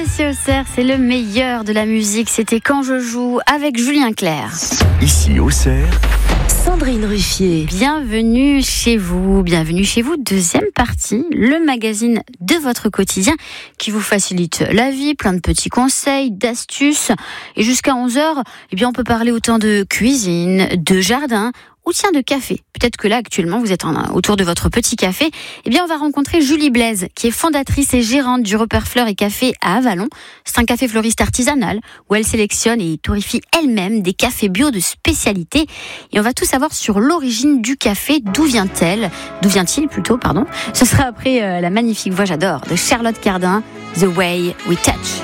Ici Auxerre, c'est le meilleur de la musique. C'était Quand je joue avec Julien Clerc. Ici Auxerre, Sandrine Ruffier. Bienvenue chez vous, deuxième partie, le magazine de votre quotidien qui vous facilite la vie, plein de petits conseils, d'astuces. Et jusqu'à 11h, on peut parler autant de cuisine, de jardin, ou tiens de café. Peut-être que là actuellement vous êtes autour de votre petit café. On va rencontrer Julie Blaise qui est fondatrice et gérante du Repère Fleurs et Café à Avallon. C'est un café fleuriste artisanal où elle sélectionne et torréfie elle-même des cafés bio de spécialité. Et on va tout savoir sur l'origine du café, d'où vient-il plutôt. Ce sera après la magnifique voix, j'adore, de Charlotte Cardin, The Way We Touch.